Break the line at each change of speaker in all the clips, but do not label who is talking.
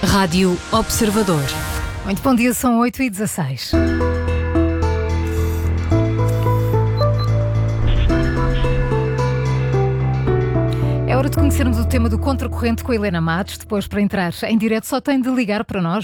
Rádio Observador.
Muito bom dia, são 8h16. É hora de conhecermos o tema do Contracorrente com a Helena Matos. Depois, para entrar em direto, só tem de ligar para nós,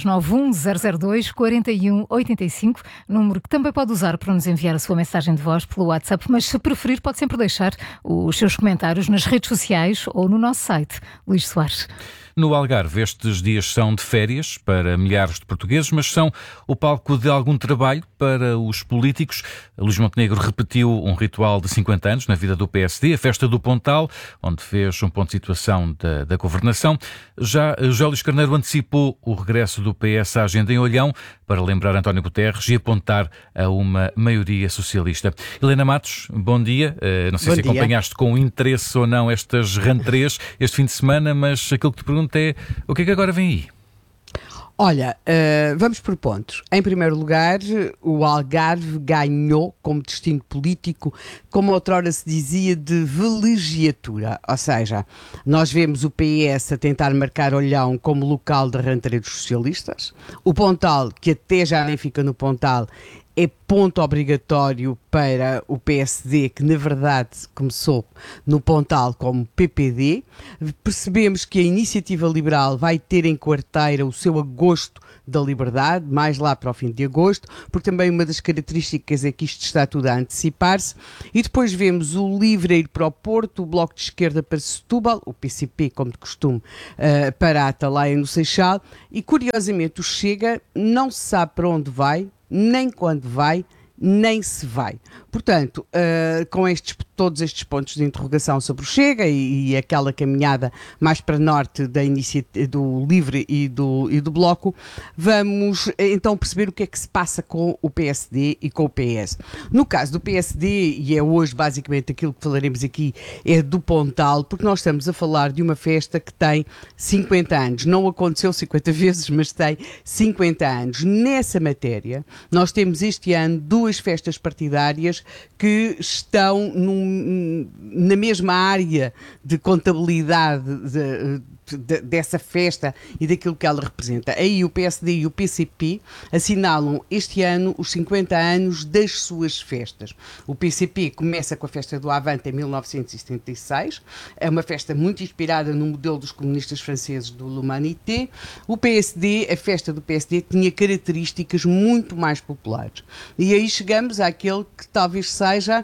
91002-4185, número que também pode usar para nos enviar a sua mensagem de voz pelo WhatsApp, mas se preferir pode sempre deixar os seus comentários nas redes sociais ou no nosso site. Luís Soares.
No Algarve, estes dias são de férias para milhares de portugueses, mas são o palco de algum trabalho para os políticos. Luís Montenegro repetiu um ritual de 50 anos na vida do PSD, a Festa do Pontal, onde fez um ponto de situação da governação. Já José Luís Carneiro antecipou o regresso do PS à agenda em Olhão para lembrar António Guterres e apontar a uma maioria socialista. Helena Matos, bom dia. Não sei se acompanhaste com interesse ou não estas rentrées este fim de semana, mas aquilo que te pergunto é, o que é que agora vem aí?
Olha, vamos por pontos. Em primeiro lugar, o Algarve ganhou como destino político, como outrora se dizia, de velegiatura. Ou seja, nós vemos o PS a tentar marcar Olhão como local de rentrée dos socialistas. O Pontal, que até já nem fica no Pontal, é ponto obrigatório para o PSD, que na verdade começou no Pontal como PPD. Percebemos que a Iniciativa Liberal vai ter em quarteira o seu agosto da liberdade, mais lá para o fim de agosto, porque também uma das características é que isto está tudo a antecipar-se. E depois vemos o LIVRE a ir para o Porto, o Bloco de Esquerda para Setúbal, o PCP, como de costume, para a Atalaia no Seixal. E curiosamente o Chega não se sabe para onde vai, nem quando vai, nem se vai. Portanto, com todos estes pontos de interrogação sobre o Chega e aquela caminhada mais para norte do LIVRE e do Bloco, vamos então perceber o que é que se passa com o PSD e com o PS. No caso do PSD, e é hoje basicamente aquilo que falaremos aqui, é do Pontal, porque nós estamos a falar de uma festa que tem 50 anos. Não aconteceu 50 vezes, mas tem 50 anos. Nessa matéria, nós temos este ano duas festas partidárias que estão na mesma área de contabilidade dessa festa e daquilo que ela representa. Aí o PSD e o PCP assinalam este ano os 50 anos das suas festas. O PCP começa com a festa do Avante em 1976, é uma festa muito inspirada no modelo dos comunistas franceses do L'Humanité. O PSD, a festa do PSD, tinha características muito mais populares. E aí chegamos àquele que talvez seja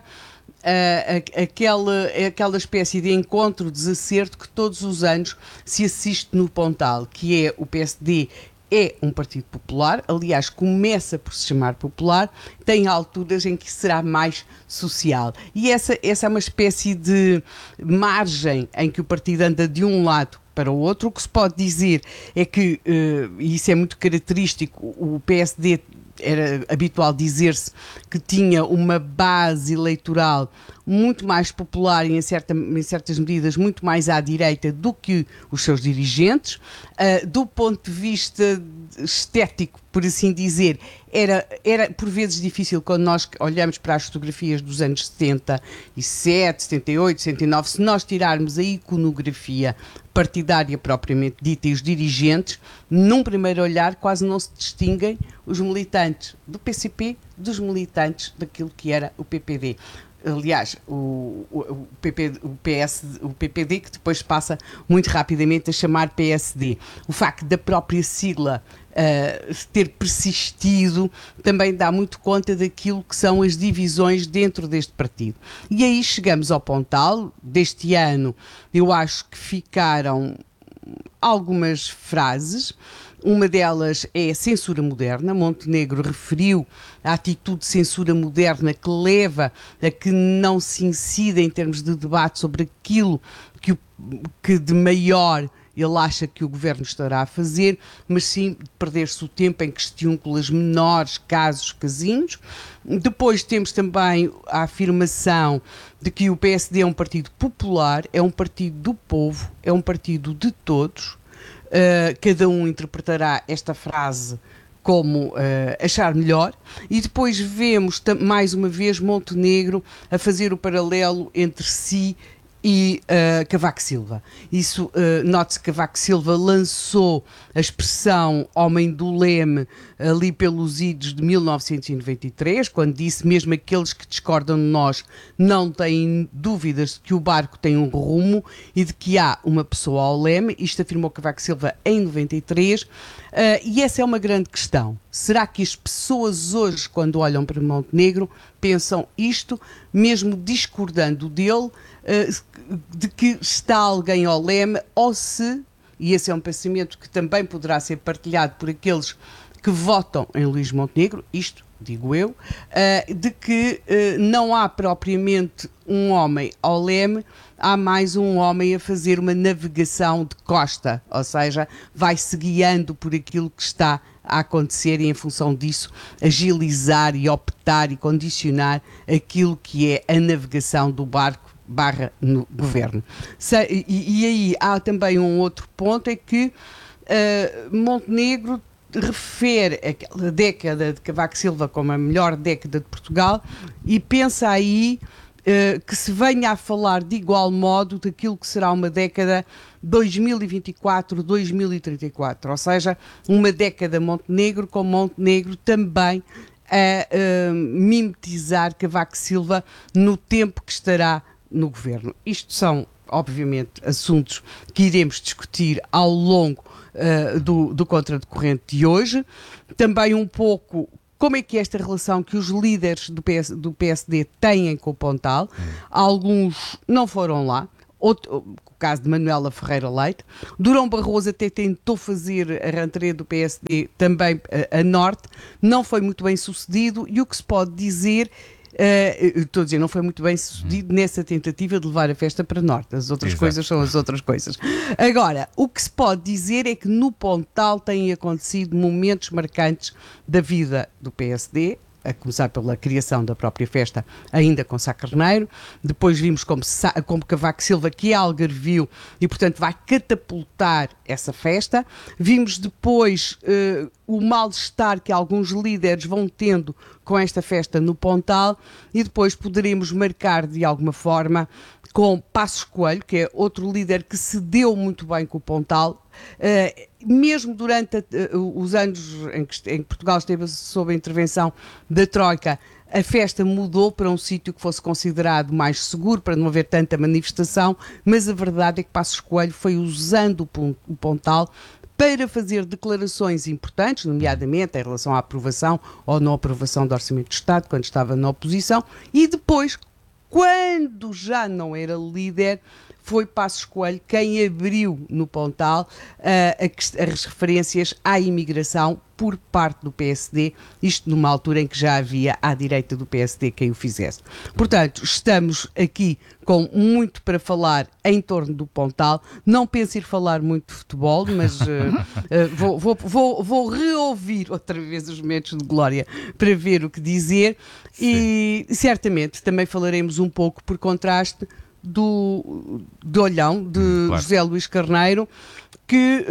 aquela espécie de encontro, desacerto que todos os anos se assiste no Pontal, que é o PSD é um partido popular, aliás começa por se chamar popular, tem alturas em que será mais social. E essa é uma espécie de margem em que o partido anda de um lado para o outro. O que se pode dizer é que, e isso é muito característico, o PSD era habitual dizer-se que tinha uma base eleitoral muito mais popular e em certas medidas muito mais à direita do que os seus dirigentes. Do ponto de vista estético, por assim dizer, era por vezes difícil quando nós olhamos para as fotografias dos anos 77, 78, 79, se nós tirarmos a iconografia partidária propriamente dita e os dirigentes, num primeiro olhar quase não se distinguem os militantes do PCP dos militantes daquilo que era o PPD. Aliás, o PPD, que depois passa muito rapidamente a chamar PSD. O facto da própria sigla ter persistido também dá muito conta daquilo que são as divisões dentro deste partido. E aí chegamos ao Pontal. Deste ano, eu acho que ficaram algumas frases. Uma delas é a censura moderna. Montenegro referiu a atitude de censura moderna que leva a que não se incida em termos de debate sobre aquilo que de maior ele acha que o governo estará a fazer, mas sim perder-se o tempo em questiúnculas menores, casinhos. Depois temos também a afirmação de que o PSD é um partido popular, é um partido do povo, é um partido de todos. Cada um interpretará esta frase como achar melhor. E depois vemos mais uma vez Montenegro a fazer o paralelo entre si e Cavaco Silva. Isso, note-se que Cavaco Silva lançou a expressão homem do leme ali pelos idos de 1993, quando disse mesmo aqueles que discordam de nós não têm dúvidas de que o barco tem um rumo e de que há uma pessoa ao leme. Isto afirmou Cavaco Silva em 93, e essa é uma grande questão. Será que as pessoas hoje, quando olham para Montenegro, pensam isto, mesmo discordando dele, de que está alguém ao leme, ou se, e esse é um pensamento que também poderá ser partilhado por aqueles que votam em Luís Montenegro, isto digo eu, de que não há propriamente um homem ao leme, há mais um homem a fazer uma navegação de costa, ou seja, vai-se guiando por aquilo que está a acontecer e, em função disso, agilizar e optar e condicionar aquilo que é a navegação do barco no governo. E aí há também um outro ponto, é que Montenegro refere aquela década de Cavaco Silva como a melhor década de Portugal e pensa aí que se venha a falar de igual modo daquilo que será uma década 2024-2034, ou seja, uma década Montenegro, com Montenegro também a mimetizar Cavaco Silva no tempo que estará no governo. Isto são, obviamente, assuntos que iremos discutir ao longo do contradecorrente de hoje. Também um pouco como é que é esta relação que os líderes do PSD têm com o Pontal. Alguns não foram lá. O caso de Manuela Ferreira Leite. Durão Barroso até tentou fazer a rentrée do PSD também a norte. Não foi muito bem sucedido, e o que se pode dizer, estou a dizer, não foi muito bem sucedido nessa tentativa de levar a festa para norte. As outras coisas são as outras coisas. Agora, o que se pode dizer é que no Pontal têm acontecido momentos marcantes da vida do PSD, a começar pela criação da própria festa, ainda com Sá Carneiro. Depois vimos como Cavaco Silva, que é algarvio e, portanto, vai catapultar essa festa. Vimos depois o mal-estar que alguns líderes vão tendo com esta festa no Pontal, e depois poderemos marcar de alguma forma com Passos Coelho, que é outro líder que se deu muito bem com o Pontal. Mesmo durante os anos em que Portugal esteve sob a intervenção da Troika, a festa mudou para um sítio que fosse considerado mais seguro, para não haver tanta manifestação, mas a verdade é que Passos Coelho foi usando o Pontal para fazer declarações importantes, nomeadamente em relação à aprovação ou não aprovação do Orçamento do Estado, quando estava na oposição, e depois, quando já não era líder, foi Passos Coelho quem abriu no Pontal as referências à imigração por parte do PSD, isto numa altura em que já havia à direita do PSD quem o fizesse. Portanto, estamos aqui com muito para falar em torno do Pontal. Não penso ir falar muito de futebol, mas vou reouvir outra vez os momentos de glória para ver o que dizer. Sim. E certamente também falaremos um pouco, por contraste, do Olhão, de claro, José Luís Carneiro, que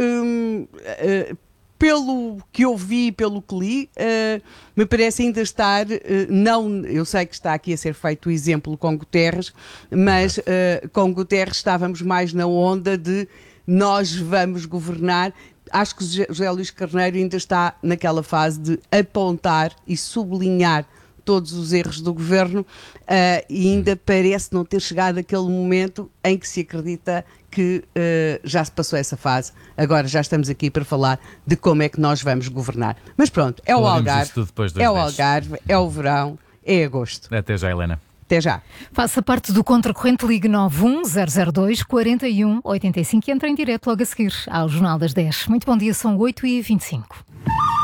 pelo que eu vi, pelo que li, me parece ainda estar, eu sei que está aqui a ser feito o exemplo com Guterres, mas com Guterres estávamos mais na onda de nós vamos governar. Acho que José Luís Carneiro ainda está naquela fase de apontar e sublinhar todos os erros do governo, e ainda parece não ter chegado aquele momento em que se acredita que já se passou essa fase. Agora já estamos aqui para falar de como é que nós vamos governar. Mas pronto, é o Algarve, é o verão, é agosto.
Até já, Helena.
Até já.
Faça parte do Contracorrente, ligue 91002 41 85 e entra em direto logo a seguir ao Jornal das 10. Muito bom dia, são 8h25.